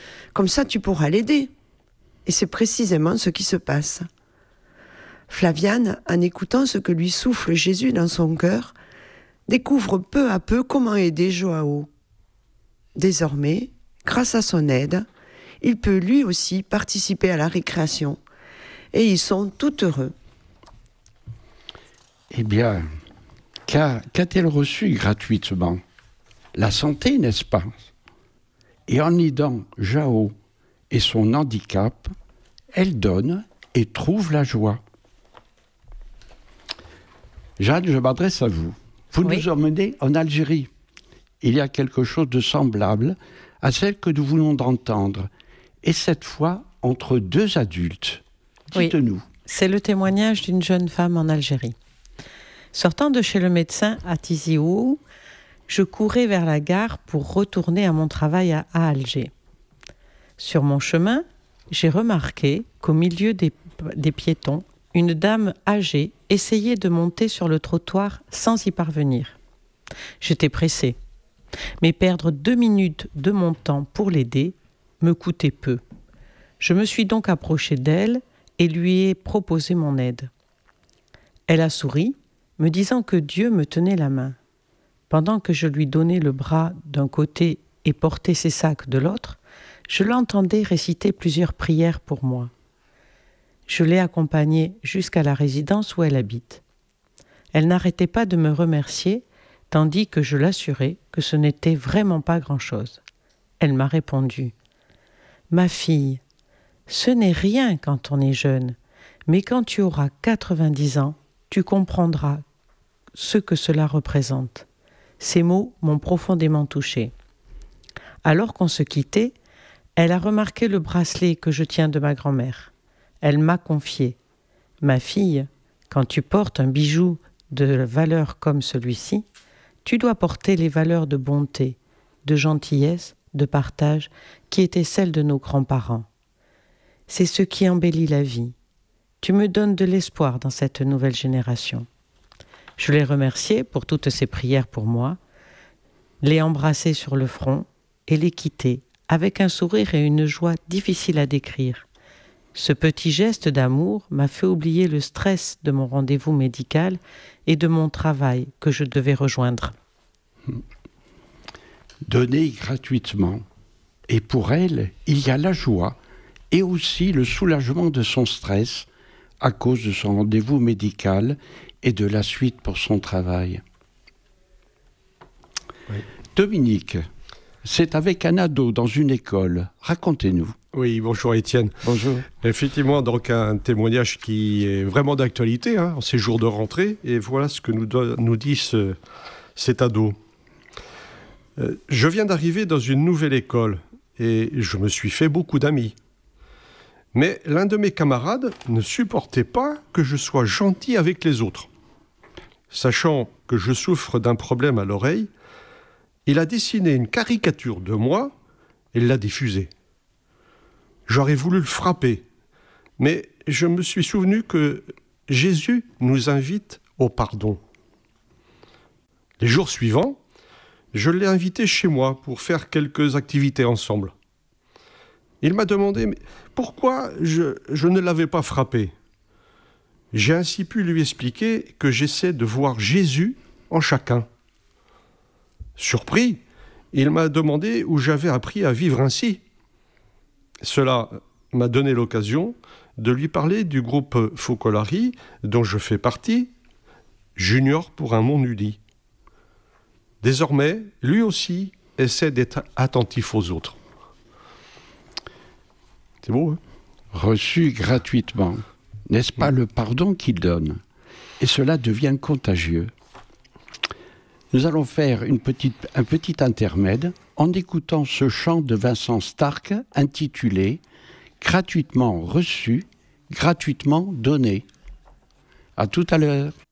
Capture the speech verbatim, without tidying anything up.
Comme ça, tu pourras l'aider. » Et c'est précisément ce qui se passe. Flaviane, en écoutant ce que lui souffle Jésus dans son cœur, découvre peu à peu comment aider Joao. Désormais, grâce à son aide, il peut lui aussi participer à la récréation. Et ils sont tout heureux. Eh bien, qu'a, qu'a-t-elle reçu gratuitement ? La santé, n'est-ce pas ? Et en aidant Joao et son handicap, elle donne et trouve la joie. Jeanne, je m'adresse à vous. Vous oui. nous emmenez en Algérie. Il y a quelque chose de semblable à celle que nous voulons d'entendre. Et cette fois, entre deux adultes. Dites-nous. Oui, c'est le témoignage d'une jeune femme en Algérie. Sortant de chez le médecin à Tizi Ouzou, je courais vers la gare pour retourner à mon travail à, à Alger. Sur mon chemin, j'ai remarqué qu'au milieu des, des piétons, une dame âgée essayait de monter sur le trottoir sans y parvenir. J'étais pressée, mais perdre deux minutes de mon temps pour l'aider me coûtait peu. Je me suis donc approchée d'elle et lui ai proposé mon aide. Elle a souri, me disant que Dieu me tenait la main. Pendant que je lui donnais le bras d'un côté et portais ses sacs de l'autre, je l'entendais réciter plusieurs prières pour moi. Je l'ai accompagnée jusqu'à la résidence où elle habite. Elle n'arrêtait pas de me remercier, tandis que je l'assurais que ce n'était vraiment pas grand-chose. Elle m'a répondu « Ma fille, ce n'est rien quand on est jeune, mais quand tu auras quatre-vingt-dix ans, tu comprendras ce que cela représente. » Ces mots m'ont profondément touchée. Alors qu'on se quittait, elle a remarqué le bracelet que je tiens de ma grand-mère. Elle m'a confié « Ma fille, quand tu portes un bijou de valeur comme celui-ci, tu dois porter les valeurs de bonté, de gentillesse, de partage qui étaient celles de nos grands-parents. C'est ce qui embellit la vie. Tu me donnes de l'espoir dans cette nouvelle génération. » Je l'ai remerciée pour toutes ses prières pour moi, l'ai embrassée sur le front et l'ai quittée avec un sourire et une joie difficiles à décrire. Ce petit geste d'amour m'a fait oublier le stress de mon rendez-vous médical et de mon travail que je devais rejoindre. Donner gratuitement. Et pour elle, il y a la joie et aussi le soulagement de son stress à cause de son rendez-vous médical et de la suite pour son travail. Oui. Dominique, c'est avec un ado dans une école. Racontez-nous. Oui, bonjour Étienne. Bonjour. Effectivement, donc un témoignage qui est vraiment d'actualité, hein, en ces jours de rentrée. Et voilà ce que nous, do- nous dit ce, cet ado. Euh, je viens d'arriver dans une nouvelle école et je me suis fait beaucoup d'amis. Mais l'un de mes camarades ne supportait pas que je sois gentil avec les autres. Sachant que je souffre d'un problème à l'oreille, il a dessiné une caricature de moi et l'a diffusée. J'aurais voulu le frapper, mais je me suis souvenu que Jésus nous invite au pardon. Les jours suivants, je l'ai invité chez moi pour faire quelques activités ensemble. Il m'a demandé mais pourquoi je, je ne l'avais pas frappé. J'ai ainsi pu lui expliquer que j'essaie de voir Jésus en chacun. Surpris, il m'a demandé où j'avais appris à vivre ainsi. Cela m'a donné l'occasion de lui parler du groupe Focolari, dont je fais partie, Junior pour un monde uni. Désormais, lui aussi essaie d'être attentif aux autres. C'est beau, hein ? Reçu gratuitement. N'est-ce pas le pardon qu'il donne ? Et cela devient contagieux. Nous allons faire une petite, un petit intermède en écoutant ce chant de Vincent Stark intitulé « Gratuitement reçu, gratuitement donné ». À tout à l'heure.